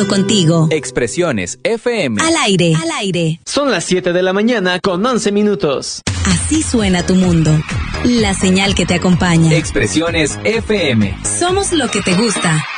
mundo contigo. Expresiones FM. Al aire, al aire. Son las 7 de la mañana con 11 minutos. Así suena tu mundo. La señal que te acompaña. Expresiones FM. Somos lo que te gusta.